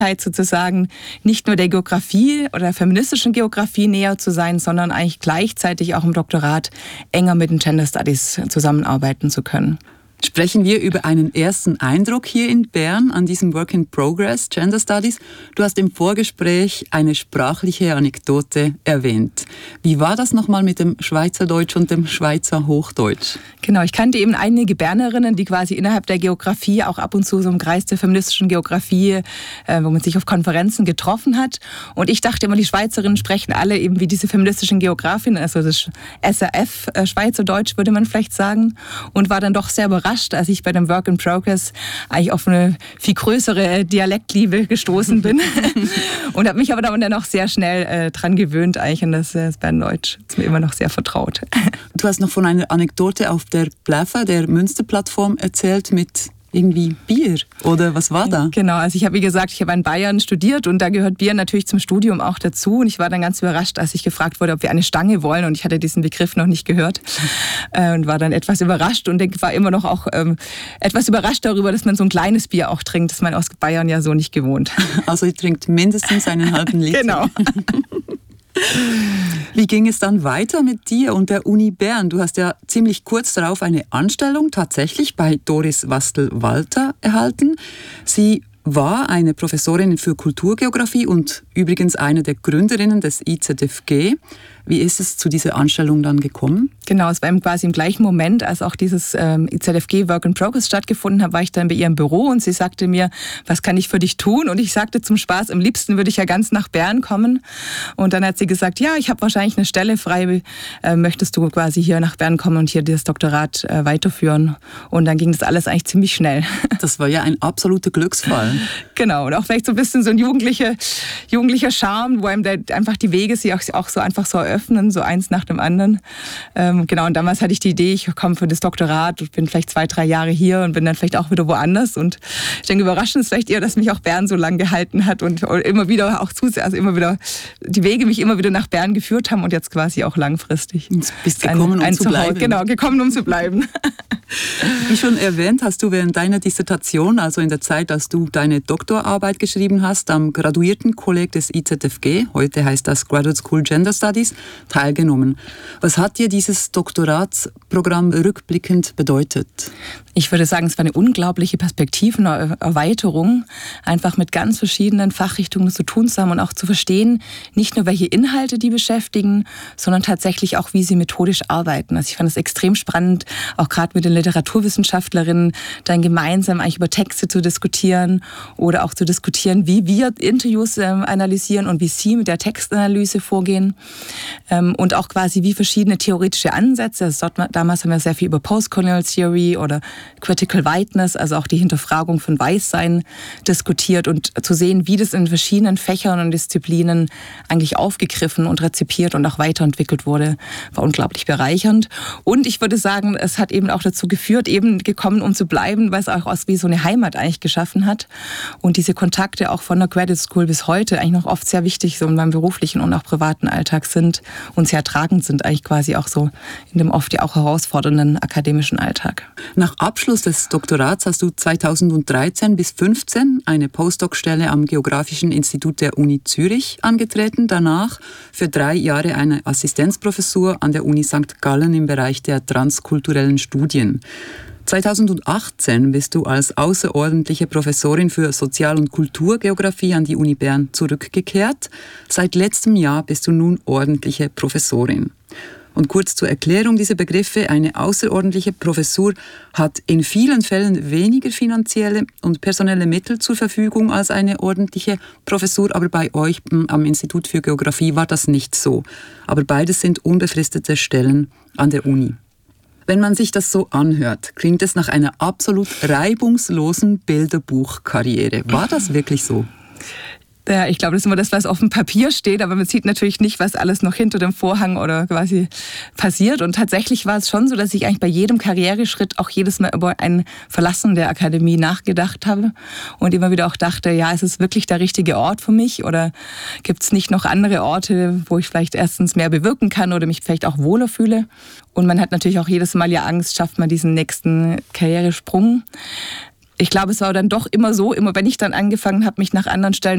sozusagen nicht nur der Geografie oder der feministischen Geografie näher zu sein, sondern eigentlich gleichzeitig auch im Doktorat enger mit den Gender Studies zusammenarbeiten zu können. Sprechen wir über einen ersten Eindruck hier in Bern an diesem Work in Progress, Gender Studies. Du hast im Vorgespräch eine sprachliche Anekdote erwähnt. Wie war das nochmal mit dem Schweizerdeutsch und dem Schweizer Hochdeutsch? Genau, ich kannte eben einige Bernerinnen, die quasi innerhalb der Geografie auch ab und zu so im Kreis der feministischen Geografie, wo man sich auf Konferenzen getroffen hat. Und ich dachte immer, die Schweizerinnen sprechen alle eben wie diese feministischen Geografinnen, also das SRF, Schweizerdeutsch würde man vielleicht sagen, und war dann doch sehr überrascht, als ich bei dem Work in Progress eigentlich auf eine viel größere Dialektliebe gestoßen bin und habe mich aber dann auch sehr schnell dran gewöhnt eigentlich an das Berndeutsch. Das ist mir immer noch sehr vertraut. Du hast noch von einer Anekdote auf der Pläfa, der Münsterplattform, erzählt mit irgendwie Bier, oder was war da? Genau, also ich habe, wie gesagt, ich habe in Bayern studiert und da gehört Bier natürlich zum Studium auch dazu und ich war dann ganz überrascht, als ich gefragt wurde, ob wir eine Stange wollen und ich hatte diesen Begriff noch nicht gehört und war dann etwas überrascht und war immer noch auch etwas überrascht darüber, dass man so ein kleines Bier auch trinkt, das man aus Bayern ja so nicht gewohnt. Also ihr trinkt mindestens einen halben Liter. Genau. Wie ging es dann weiter mit dir und der Uni Bern? Du hast ja ziemlich kurz darauf eine Anstellung tatsächlich bei Doris Wastel-Walter erhalten. Sie war eine Professorin für Kulturgeografie und übrigens eine der Gründerinnen des IZFG. Wie ist es zu dieser Anstellung dann gekommen? Genau, es war quasi im gleichen Moment, als auch dieses IZFG Work in Progress stattgefunden hat, war ich dann bei ihr im Büro und sie sagte mir, was kann ich für dich tun? Und ich sagte zum Spaß, am liebsten würde ich ja ganz nach Bern kommen. Und dann hat sie gesagt, ja, ich habe wahrscheinlich eine Stelle frei, möchtest du quasi hier nach Bern kommen und hier das Doktorat weiterführen? Und dann ging das alles eigentlich ziemlich schnell. Das war ja ein absoluter Glücksfall. Genau, und auch vielleicht so ein bisschen so ein jugendlicher Charme, wo einem einfach die Wege sich auch so einfach so eröffnen, so eins nach dem anderen. Genau, und damals hatte ich die Idee, ich komme für das Doktorat und bin vielleicht 2-3 Jahre hier und bin dann vielleicht auch wieder woanders. Und ich denke, überraschend ist vielleicht eher, dass mich auch Bern so lange gehalten hat und immer wieder auch immer wieder die Wege mich immer wieder nach Bern geführt haben und jetzt quasi auch langfristig. Du bist gekommen, um zu bleiben. Genau, gekommen, um zu bleiben. Wie schon erwähnt, hast du während deiner Dissertation, also in der Zeit, als du deine Doktorarbeit geschrieben hast, am Graduiertenkolleg des IZFG, heute heißt das Graduate School Gender Studies, teilgenommen. Was hat dir dieses Doktoratsprogramm rückblickend bedeutet? Ich würde sagen, es war eine unglaubliche Perspektivenerweiterung, einfach mit ganz verschiedenen Fachrichtungen zu tun zu haben und auch zu verstehen, nicht nur welche Inhalte die beschäftigen, sondern tatsächlich auch, wie sie methodisch arbeiten. Also ich fand es extrem spannend, auch gerade mit den Literaturwissenschaftlerinnen dann gemeinsam eigentlich über Texte zu diskutieren oder auch zu diskutieren, wie wir Interviews analysieren und wie sie mit der Textanalyse vorgehen und auch quasi wie verschiedene theoretische Ansätze. Also damals haben wir sehr viel über Postcolonial Theory oder Critical Whiteness, also auch die Hinterfragung von Weißsein diskutiert und zu sehen, wie das in verschiedenen Fächern und Disziplinen eigentlich aufgegriffen und rezipiert und auch weiterentwickelt wurde, war unglaublich bereichernd. Und ich würde sagen, es hat eben auch dazu geführt, eben gekommen, um zu bleiben, weil es auch aus wie so eine Heimat eigentlich geschaffen hat. Und diese Kontakte auch von der Graduate School bis heute eigentlich noch oft sehr wichtig so in meinem beruflichen und auch privaten Alltag sind und sehr tragend sind eigentlich quasi auch so in dem oft ja auch herausfordernden akademischen Alltag. Nach Abschluss des Doktorats hast du 2013 bis 2015 eine Postdoc-Stelle am Geografischen Institut der Uni Zürich angetreten. Danach für 3 Jahre eine Assistenzprofessur an der Uni St. Gallen im Bereich der transkulturellen Studien. 2018 bist du als außerordentliche Professorin für Sozial- und Kulturgeografie an die Uni Bern zurückgekehrt. Seit letztem Jahr bist du nun ordentliche Professorin. Und kurz zur Erklärung dieser Begriffe: Eine außerordentliche Professur hat in vielen Fällen weniger finanzielle und personelle Mittel zur Verfügung als eine ordentliche Professur, aber bei euch am Institut für Geografie war das nicht so. Aber beides sind unbefristete Stellen an der Uni. Wenn man sich das so anhört, klingt es nach einer absolut reibungslosen Bilderbuchkarriere. War das wirklich so? Ja, ich glaube, das ist immer das, was auf dem Papier steht, aber man sieht natürlich nicht, was alles noch hinter dem Vorhang oder quasi passiert. Und tatsächlich war es schon so, dass ich eigentlich bei jedem Karriereschritt auch jedes Mal über ein Verlassen der Akademie nachgedacht habe und immer wieder auch dachte, ja, ist es wirklich der richtige Ort für mich oder gibt es nicht noch andere Orte, wo ich vielleicht erstens mehr bewirken kann oder mich vielleicht auch wohler fühle? Und man hat natürlich auch jedes Mal ja Angst, schafft man diesen nächsten Karrieresprung. Ich glaube, es war dann doch immer so, immer wenn ich dann angefangen habe, mich nach anderen Stellen